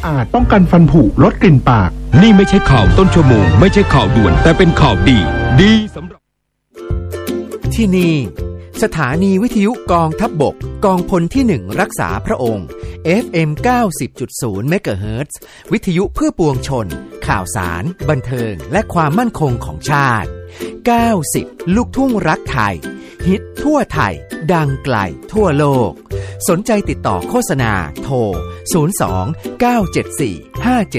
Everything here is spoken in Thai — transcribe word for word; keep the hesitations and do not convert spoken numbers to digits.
อาดป้องกันฟันผุลดกลิ่นปากนี่ไม่ใช่ข่าวต้นชั่วโมงไม่ใช่ข่าวด่วนแต่เป็นข่าวดีดีสำหรับที่นี่สถานีวิทยุกองทัพบกกองพลที่หนึ่งรักษาพระองค์ เอฟ เอ็ม เก้าสิบจุดศูนย์ เมกะเฮิรตซ์ วิทยุเพื่อปวงชนข่าวสารบันเทิงและความมั่นคงของชาติเก้าสิบลูกทุ่งรักไทยฮิตทั่วไทยดังไกลทั่วโลกสนใจติดต่อโฆษณาโทรศูนย์ สอง เก้า เจ็ด สี่ ห้า เจ็ด